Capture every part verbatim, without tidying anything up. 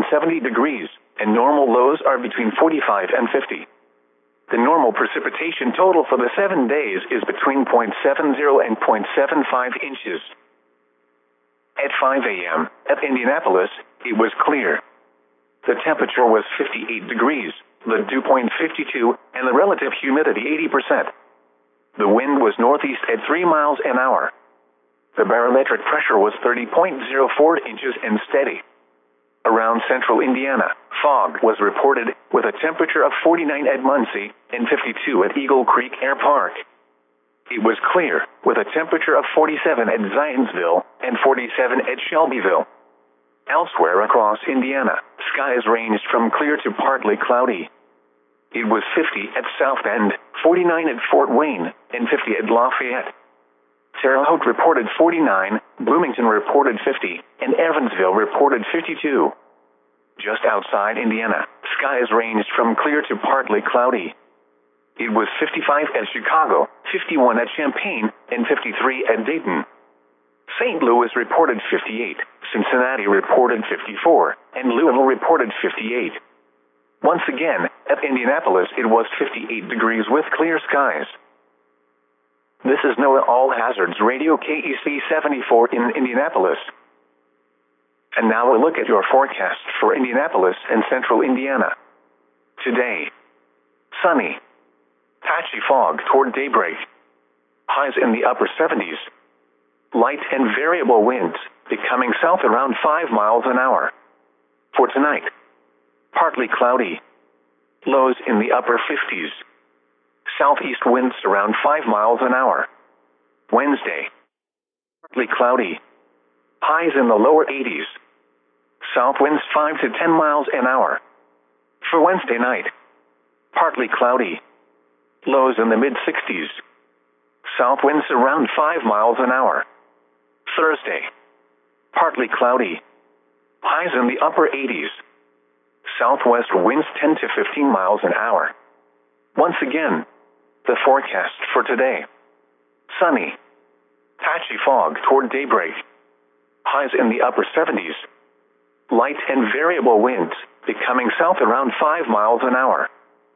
seventy degrees, and normal lows are between forty-five and fifty. The normal precipitation total for the seven days is between zero point seven zero and zero point seven five inches. At five A M, at Indianapolis, it was clear. The temperature was fifty-eight degrees, the dew point fifty-two, and the relative humidity eighty percent. The wind was northeast at three miles an hour. The barometric pressure was thirty point zero four inches and steady. Around central Indiana, fog was reported, with a temperature of forty-nine at Muncie and fifty-two at Eagle Creek Air Park. It was clear, with a temperature of forty-seven at Zionsville and forty-seven at Shelbyville. Elsewhere across Indiana, skies ranged from clear to partly cloudy. It was fifty at South Bend, forty-nine at Fort Wayne, and fifty at Lafayette. Terre Haute reported forty-nine, Bloomington reported fifty, and Evansville reported fifty-two. Just outside Indiana, skies ranged from clear to partly cloudy. It was fifty-five at Chicago, fifty-one at Champaign, and fifty-three at Dayton. Saint Louis reported fifty-eight, Cincinnati reported fifty-four, and Louisville reported fifty-eight. Once again, at Indianapolis it was fifty-eight degrees with clear skies. This is NOAA All Hazards Radio K E C seventy-four in Indianapolis. And now a look at your forecast for Indianapolis and central Indiana. Today, sunny. Patchy fog toward daybreak. Highs in the upper seventies. Light and variable winds, becoming south around five miles an hour. For tonight, partly cloudy. Lows in the upper fifties. Southeast winds around five miles an hour. Wednesday, partly cloudy. Highs in the lower eighties. South winds five to ten miles an hour. For Wednesday night, partly cloudy. Lows in the mid sixties. South winds around five miles an hour. Thursday, partly cloudy. Highs in the upper eighties. Southwest winds ten to fifteen miles an hour. Once again, the forecast for today. Sunny. Patchy fog toward daybreak. Highs in the upper seventies. Light and variable winds, becoming south around five miles an hour.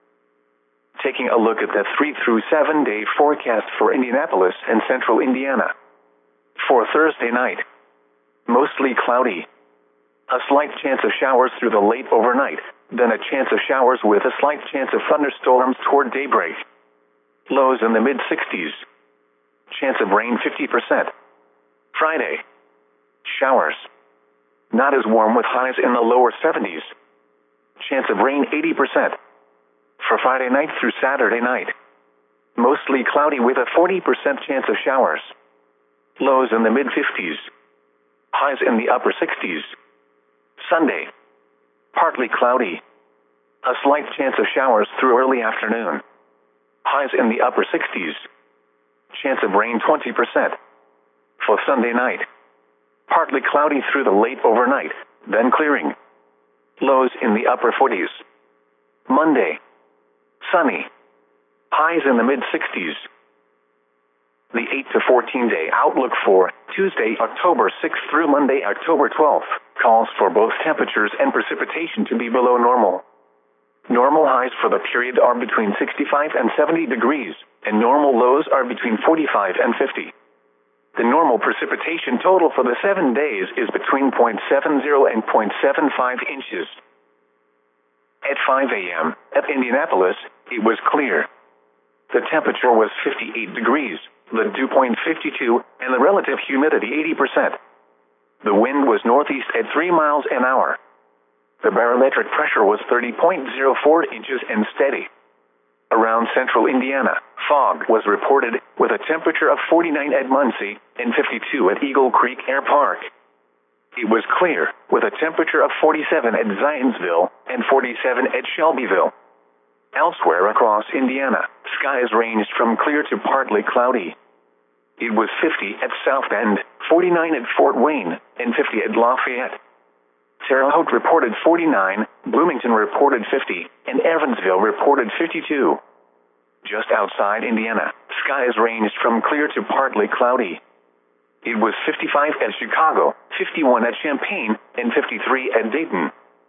Taking a look at the three through seven day forecast for Indianapolis and central Indiana. For Thursday night, mostly cloudy. A slight chance of showers through the late overnight, then a chance of showers with a slight chance of thunderstorms toward daybreak. Lows in the mid sixties. Chance of rain fifty percent. Friday, showers. Not as warm with highs in the lower seventies. Chance of rain eighty percent. For Friday night through Saturday night, mostly cloudy with a forty percent chance of showers. Lows in the mid fifties. Highs in the upper sixties. Sunday, partly cloudy. A slight chance of showers through early afternoon. Highs in the upper sixties. Chance of rain twenty percent. For Sunday night, partly cloudy through the late overnight, then clearing. Lows in the upper forties. Monday, sunny. Highs in the mid sixties. The eight to fourteen day outlook for Tuesday, October sixth through Monday, October twelfth, calls for both temperatures and precipitation to be below normal. Normal highs for the period are between sixty-five and seventy degrees, and normal lows are between forty-five and fifty. The normal precipitation total for the seven days is between zero point seven zero and zero point seven five inches. At five A M, at Indianapolis, it was clear. The temperature was fifty-eight degrees, the dew point fifty-two, and the relative humidity eighty percent. The wind was northeast at three miles an hour. The barometric pressure was thirty point zero four inches and steady. Around central Indiana, fog was reported, with a temperature of forty-nine at Muncie and fifty-two at Eagle Creek Air Park. It was clear, with a temperature of forty-seven at Zionsville and forty-seven at Shelbyville. Elsewhere across Indiana, skies ranged from clear to partly cloudy. It was fifty at South Bend, forty-nine at Fort Wayne, and fifty at Lafayette. Terre Haute reported forty-nine, Bloomington reported fifty, and Evansville reported fifty-two. Just outside Indiana, skies ranged from clear to partly cloudy. It was fifty-five at Chicago, fifty-one at Champaign, and fifty-three at Dayton.